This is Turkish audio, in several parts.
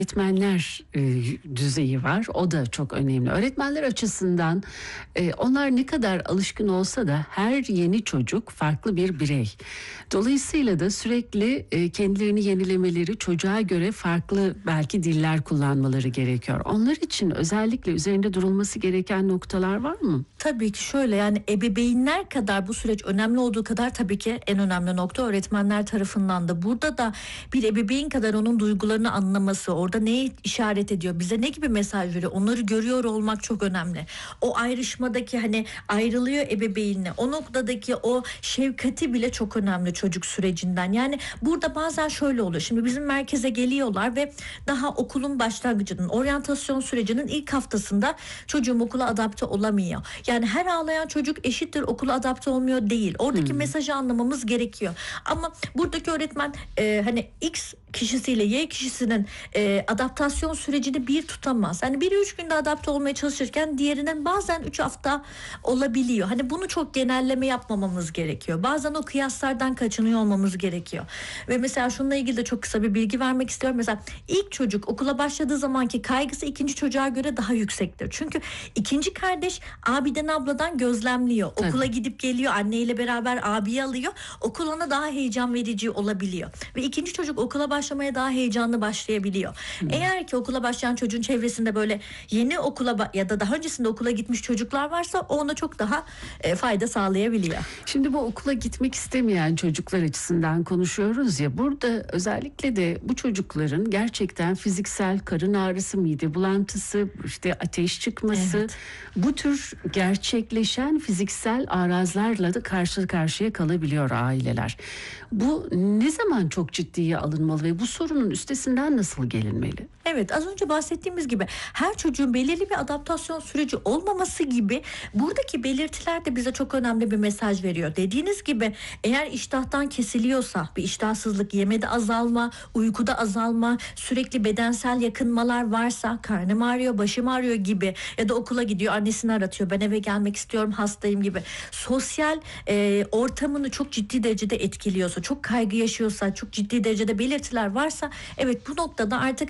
öğretmenler düzeyi var. O da çok önemli. Öğretmenler açısından onlar ne kadar alışkın olsa da her yeni çocuk farklı bir birey. Dolayısıyla da sürekli kendilerini yenilemeleri, çocuğa göre farklı belki diller kullanmaları gerekiyor. Onlar için özellikle üzerinde durulması gereken noktalar var mı? Tabii ki şöyle, yani ebeveynler kadar bu süreç önemli olduğu kadar tabii ki en önemli nokta öğretmenler tarafından da. Burada da bir ebeveyn kadar onun duygularını anlaması, orada neye işaret ediyor, bize ne gibi mesaj veriyor, onları görüyor olmak çok önemli. O ayrışmadaki, hani ayrılıyor ebeveynle, o noktadaki o şefkati bile çok önemli çocuk sürecinden. Yani burada bazen şöyle oluyor. Şimdi bizim merkeze geliyorlar ve daha okulun başlangıcının, oryantasyon sürecinin ilk haftasında çocuğum okula adapte olamıyor. Yani her ağlayan çocuk eşittir okula adapte olmuyor değil. Oradaki mesajı anlamamız gerekiyor. Ama buradaki öğretmen hani X kişisiyle Y kişisinin adaptasyon sürecini bir tutamaz. Hani biri 3 günde adapte olmaya çalışırken diğerinden bazen 3 hafta olabiliyor. Hani bunu çok genelleme yapmamamız gerekiyor. Bazen o kıyaslardan kaçınıyor olmamız gerekiyor. Ve mesela şununla ilgili de çok kısa bir bilgi vermek istiyorum. Mesela ilk çocuk okula başladığı zamanki kaygısı ikinci çocuğa göre daha yüksektir. Çünkü ikinci kardeş abiden abladan gözlemliyor. Tabii. Okula gidip geliyor, anneyle beraber abiyi alıyor. Okul ona daha heyecan verici olabiliyor. Ve ikinci çocuk okula başlamaya daha heyecanlı başlayabiliyor. Eğer ki okula başlayan çocuğun çevresinde böyle yeni okula ya da daha öncesinde okula gitmiş çocuklar varsa o ona çok daha fayda sağlayabiliyor. Şimdi bu okula gitmek istemeyen çocuklar açısından konuşuyoruz ya, burada özellikle de bu çocukların gerçekten fiziksel karın ağrısı, mide bulantısı, işte ateş çıkması, Evet. bu tür gerçekleşen fiziksel arazlarla da karşı karşıya kalabiliyor aileler. Bu ne zaman çok ciddiye alınmalı ve bu sorunun üstesinden nasıl gelinmeli? Evet, az önce bahsettiğimiz gibi her çocuğun belirli bir adaptasyon süreci olmaması gibi buradaki belirtiler de bize çok önemli bir mesaj veriyor. Dediğiniz gibi eğer iştahtan kesiliyorsa, bir iştahsızlık, yemede azalma, uykuda azalma, sürekli bedensel yakınmalar varsa, karnım ağrıyor, başım ağrıyor gibi ya da okula gidiyor, annesini aratıyor, ben eve gelmek istiyorum, hastayım gibi sosyal ortamını çok ciddi derecede etkiliyorsa, çok kaygı yaşıyorsa, çok ciddi derecede belirtiler varsa, evet bu noktada artık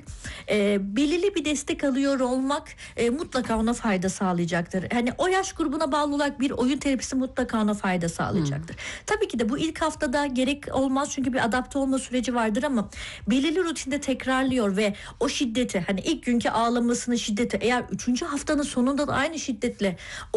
belirli bir destek alıyor olmak mutlaka ona fayda sağlayacaktır. Hani o yaş grubuna bağlı olarak bir oyun terapisi mutlaka ona fayda sağlayacaktır. Tabii ki de bu ilk haftada gerek olmaz çünkü bir adapte olma süreci vardır ama belirli rutinde tekrarlıyor ve o şiddeti, hani ilk günkü ağlamasının şiddeti eğer 3. haftanın sonunda da aynı şiddetle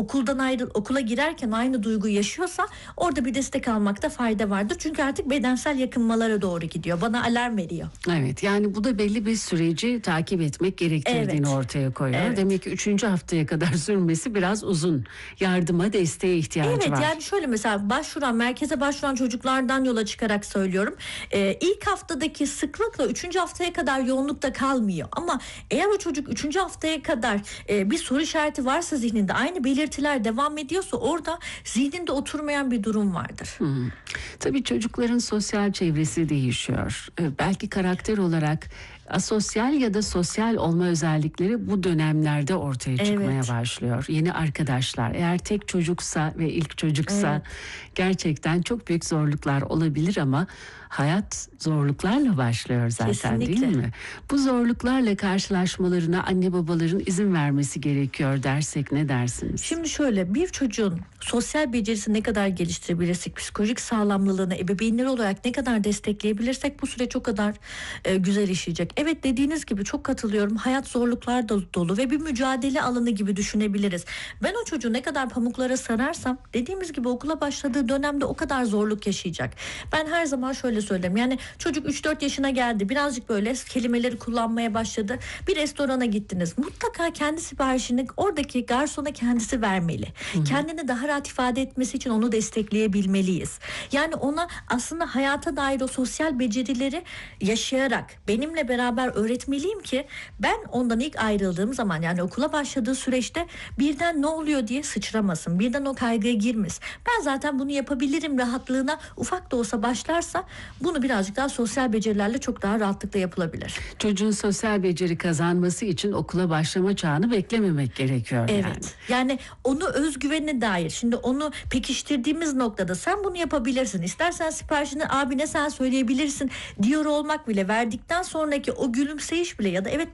okula girerken aynı duyguyu yaşıyorsa orada bir destek almakta fayda vardır. Çünkü artık bedensel yakınmalara doğru gidiyor. Bana alarm veriyor. Evet, yani bu da belli bir süreci takip etmek gerektirdiğini Evet. ortaya koyuyor. Evet. Demek ki 3. haftaya kadar sürmesi biraz uzun. Yardıma, desteğe ihtiyacı Evet, var. yani şöyle mesela merkeze başvuran çocuklardan yola çıkarak söylüyorum. İlk haftadaki sıklıkla 3. haftaya kadar yoğunlukta kalmıyor. Ama eğer o çocuk 3. haftaya kadar bir soru işareti varsa zihninde, aynı belirtiler devam ediyorsa orada zihninde oturmayan bir durum vardır. Tabii çocukların sosyal çevresi değişiyor. Belki karakter olarak asosyal ya da sosyal olma özellikleri bu dönemlerde ortaya çıkmaya Evet. başlıyor. Yeni arkadaşlar, eğer tek çocuksa ve ilk çocuksa Evet. gerçekten çok büyük zorluklar olabilir ama hayat zorluklarla başlıyor zaten, değil Kesinlikle. mi? Bu zorluklarla karşılaşmalarına anne babaların izin vermesi gerekiyor dersek ne dersiniz? Şimdi şöyle, bir çocuğun sosyal becerisini ne kadar geliştirebilirsek, psikolojik sağlamlılığını ebeveynler olarak ne kadar destekleyebilirsek bu süreç o kadar güzel işleyecek. Evet, dediğiniz gibi çok katılıyorum. Hayat zorluklar dolu ve bir mücadele alanı gibi düşünebiliriz. Ben o çocuğu ne kadar pamuklara sararsam, dediğimiz gibi okula başladığı dönemde o kadar zorluk yaşayacak. Ben her zaman şöyle söylerim. Yani çocuk 3-4 yaşına geldi. Birazcık böyle kelimeleri kullanmaya başladı. Bir restorana gittiniz. Mutlaka kendi siparişini oradaki garsona kendisi vermeli. Kendini daha rahat ifade etmesi için onu destekleyebilmeliyiz. Yani ona aslında hayata dair o sosyal becerileri yaşayarak benimle beraber öğretmeliyim ki ben ondan ilk ayrıldığım zaman, yani okula başladığı süreçte birden ne oluyor diye sıçramasın. Birden o kaygıya girmesin. Ben zaten bunu yapabilirim rahatlığına ufak da olsa başlarsa Bunu birazcık daha sosyal becerilerle çok daha rahatlıkla yapılabilir. Çocuğun sosyal beceri kazanması için okula başlama çağını beklememek gerekiyor yani. Evet. Yani onu özgüvenine dair. Şimdi onu pekiştirdiğimiz noktada sen bunu yapabilirsin. İstersen siparişini abine sen söyleyebilirsin diyor olmak bile, verdikten sonraki o gülümseyiş bile ya da evet